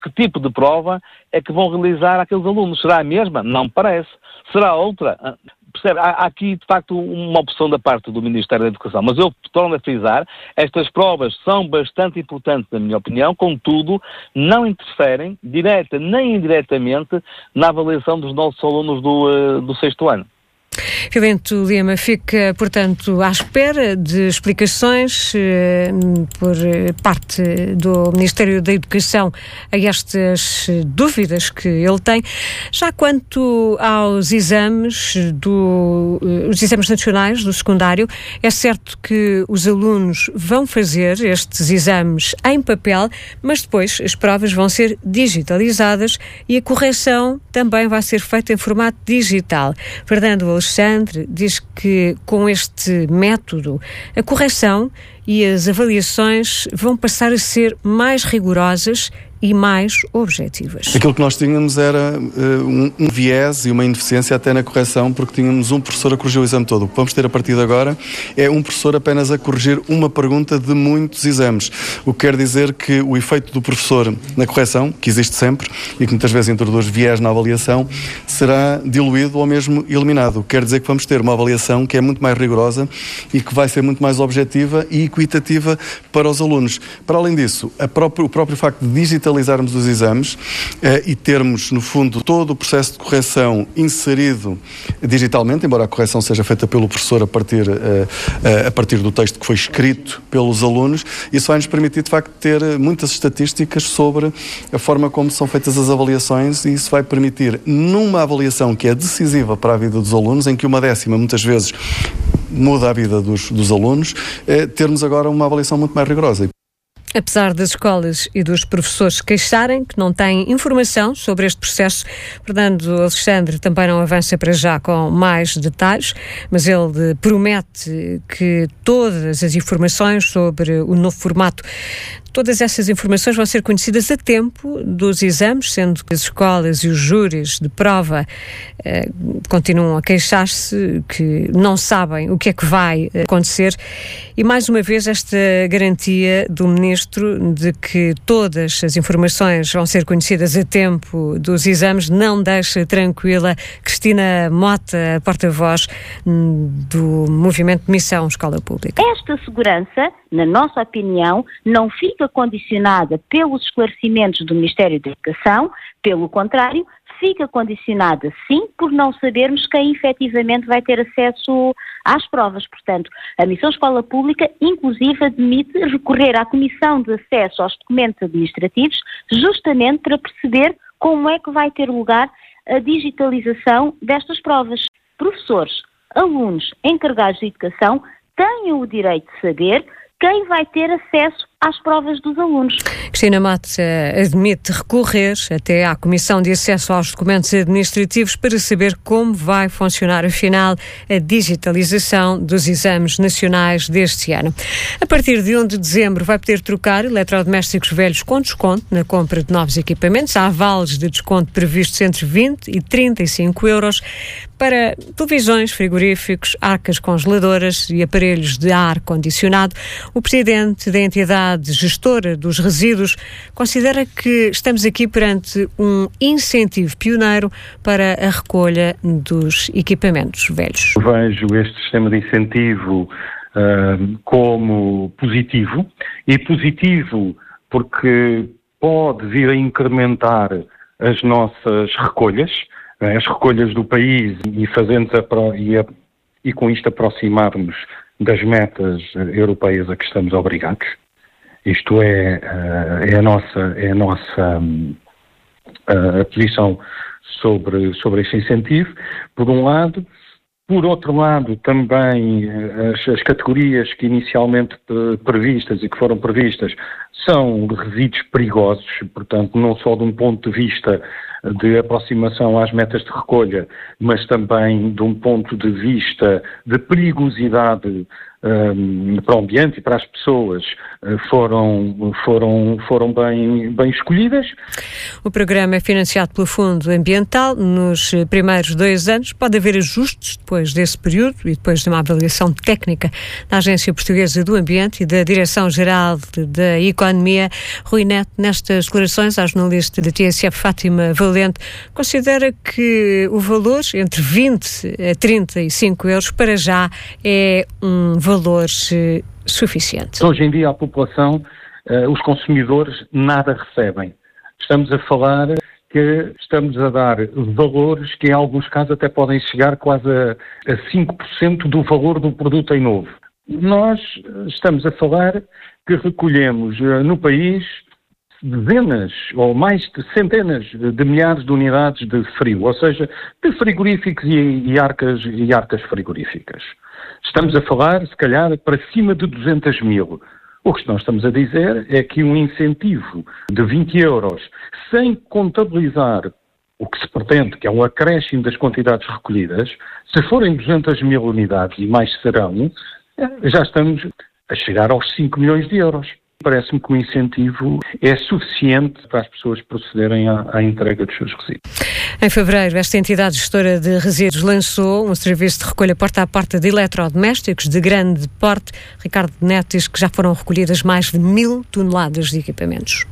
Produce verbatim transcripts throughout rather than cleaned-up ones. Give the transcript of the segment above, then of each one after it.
que tipo de prova é que vão realizar aqueles alunos. Será a mesma? Não me parece. Será outra? Percebe? Há, há aqui, de facto, uma opção da parte do Ministério da Educação, mas eu torno a frisar, estas provas são bastante importantes, na minha opinião, contudo, não interferem, direta nem indiretamente, na avaliação dos nossos alunos do, do sexto ano. Filamento Lima fica, portanto, à espera de explicações eh, por parte do Ministério da Educação a estas dúvidas que ele tem. Já quanto aos exames, do, os exames nacionais do secundário, é certo que os alunos vão fazer estes exames em papel, mas depois as provas vão ser digitalizadas e a correção também vai ser feita em formato digital. Fernando Alexandre diz que com este método a correção e as avaliações vão passar a ser mais rigorosas e mais objetivas. Aquilo que nós tínhamos era uh, um, um viés e uma ineficiência até na correção, porque tínhamos um professor a corrigir o exame todo. O que vamos ter a partir de agora é um professor apenas a corrigir uma pergunta de muitos exames. O que quer dizer que o efeito do professor na correção, que existe sempre e que muitas vezes introduz viés na avaliação, será diluído ou mesmo eliminado. O que quer dizer que vamos ter uma avaliação que é muito mais rigorosa e que vai ser muito mais objetiva e equitativa para os alunos. Para além disso, a próprio, o próprio facto de digitalizar digitalizarmos os exames eh, e termos, no fundo, todo o processo de correção inserido digitalmente, embora a correção seja feita pelo professor a partir, eh, eh, a partir do texto que foi escrito pelos alunos, isso vai nos permitir, de facto, ter muitas estatísticas sobre a forma como são feitas as avaliações, e isso vai permitir, numa avaliação que é decisiva para a vida dos alunos, em que uma décima, muitas vezes, muda a vida dos, dos alunos, eh, termos agora uma avaliação muito mais rigorosa. Apesar das escolas e dos professores queixarem que não têm informação sobre este processo, Fernando Alexandre também não avança para já com mais detalhes, mas ele promete que todas as informações sobre o novo formato, todas essas informações vão ser conhecidas a tempo dos exames, sendo que as escolas e os júris de prova eh, continuam a queixar-se que não sabem o que é que vai acontecer. E, mais uma vez, esta garantia do Ministro de que todas as informações vão ser conhecidas a tempo dos exames não deixa tranquila Cristina Mota, porta-voz do Movimento de Missão Escola Pública. Esta segurança, na nossa opinião, não fica condicionada pelos esclarecimentos do Ministério da Educação, pelo contrário, fica condicionada, sim, por não sabermos quem efetivamente vai ter acesso às provas. Portanto, a Missão Escola Pública, inclusive, admite recorrer à Comissão de Acesso aos Documentos Administrativos, justamente para perceber como é que vai ter lugar a digitalização destas provas. Professores, alunos, encarregados de educação têm o direito de saber quem vai ter acesso às provas dos alunos. Cristina Mota admite recorrer até à Comissão de Acesso aos Documentos Administrativos para saber como vai funcionar, afinal, a digitalização dos exames nacionais deste ano. A partir de primeiro de dezembro vai poder trocar eletrodomésticos velhos com desconto na compra de novos equipamentos. Há vales de desconto previstos entre vinte e trinta e cinco euros para televisões, frigoríficos, arcas congeladoras e aparelhos de ar-condicionado. O presidente da entidade gestora dos resíduos considera que estamos aqui perante um incentivo pioneiro para a recolha dos equipamentos velhos. Eu vejo este sistema de incentivo uh, como positivo, e positivo porque pode vir a incrementar as nossas recolhas, as recolhas do país, e fazendo a, e, a, e com isto aproximarmos das metas europeias a que estamos obrigados. Isto é, é a nossa, é a nossa a posição sobre, sobre este incentivo, por um lado. Por outro lado, também as, as categorias que inicialmente previstas e que foram previstas são resíduos perigosos, portanto, não só de um ponto de vista de aproximação às metas de recolha, mas também de um ponto de vista de perigosidade um, para o ambiente e para as pessoas uh, foram, foram, foram bem, bem escolhidas. O programa é financiado pelo Fundo Ambiental. Nos primeiros dois anos pode haver ajustes depois desse período e depois de uma avaliação técnica da Agência Portuguesa do Ambiente e da Direção-Geral da Economia. Rui Neto, nestas declarações à jornalista da T S F, Fátima Valente, considera que o valor entre vinte a trinta e cinco euros para já é um valor uh, suficiente. Hoje em dia a população, uh, os consumidores nada recebem. Estamos a falar que estamos a dar valores que em alguns casos até podem chegar quase a, a cinco por cento do valor do produto em novo. Nós estamos a falar que recolhemos uh, no país dezenas ou mais de centenas de milhares de unidades de frio, ou seja, de frigoríficos e, e, arcas, e arcas frigoríficas. Estamos a falar, se calhar, para cima de duzentos mil. O que nós estamos a dizer é que um incentivo de vinte euros, sem contabilizar o que se pretende, que é um acréscimo das quantidades recolhidas, se forem duzentas mil unidades e mais serão, já estamos a chegar aos cinco milhões de euros. Parece-me que o incentivo é suficiente para as pessoas procederem à, à entrega dos seus resíduos. Em fevereiro, esta entidade gestora de resíduos lançou um serviço de recolha porta a porta de eletrodomésticos de grande porte. Ricardo Neto diz que já foram recolhidas mais de mil toneladas de equipamentos.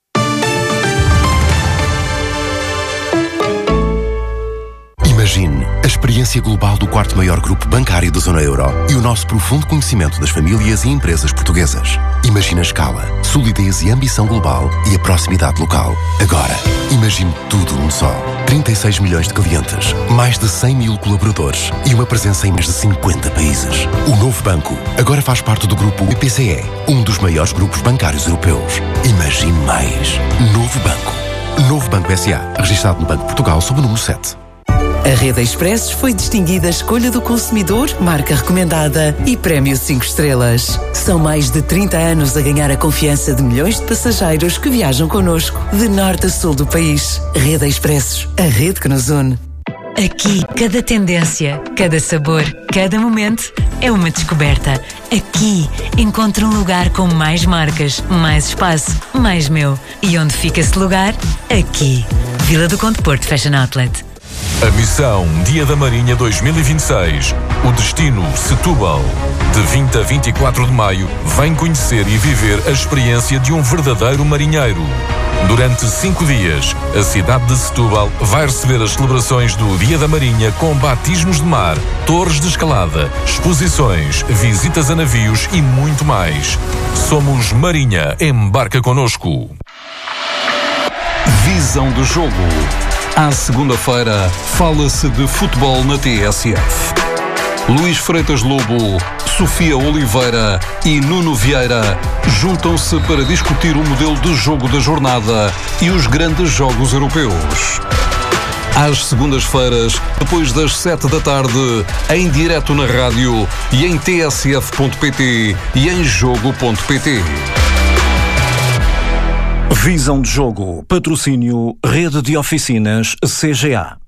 Imagine a experiência global do quarto maior grupo bancário da zona euro e o nosso profundo conhecimento das famílias e empresas portuguesas. Imagine a escala, solidez e ambição global e a proximidade local. Agora, imagine tudo num só. trinta e seis milhões de clientes, mais de cem mil colaboradores e uma presença em mais de cinquenta países. O novo banco agora faz parte do grupo B P C E, um dos maiores grupos bancários europeus. Imagine mais. Novo Banco. Novo Banco S A, registado no Banco de Portugal sob o número sete. A Rede Expressos foi distinguida Escolha do Consumidor, marca recomendada e Prémio cinco estrelas. São mais de trinta anos a ganhar a confiança de milhões de passageiros que viajam connosco, de norte a sul do país. Rede Expressos, a rede que nos une. Aqui, cada tendência, cada sabor, cada momento é uma descoberta. Aqui, encontro um lugar com mais marcas, mais espaço, mais meu. E onde fica esse lugar? Aqui. Vila do Conde Porto Fashion Outlet. A missão Dia da Marinha dois mil e vinte e seis. O destino Setúbal. De vinte a vinte e quatro de maio, vem conhecer e viver a experiência de um verdadeiro marinheiro. Durante cinco dias, a cidade de Setúbal vai receber as celebrações do Dia da Marinha com batismos de mar, torres de escalada, exposições, visitas a navios e muito mais. Somos Marinha. Embarca connosco. Visão do jogo. À segunda-feira, fala-se de futebol na T S F. Luís Freitas Lobo, Sofia Oliveira e Nuno Vieira juntam-se para discutir o modelo de jogo da jornada e os grandes jogos europeus. Às segundas-feiras, depois das sete da tarde, em direto na rádio e em t s f ponto p t e em jogo ponto p t. Visão de jogo. Patrocínio Rede de Oficinas C G A.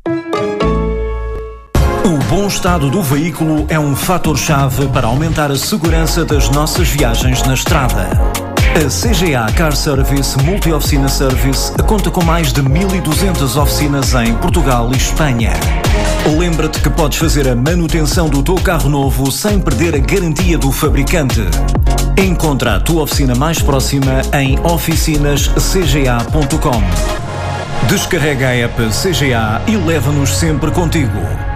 O bom estado do veículo é um fator-chave para aumentar a segurança das nossas viagens na estrada. A C G A Car Service Multi-Oficina Service conta com mais de mil e duzentas oficinas em Portugal e Espanha. Lembra-te que podes fazer a manutenção do teu carro novo sem perder a garantia do fabricante. Encontra a tua oficina mais próxima em oficinas c g a ponto com. Descarrega a app C G A e leva-nos sempre contigo.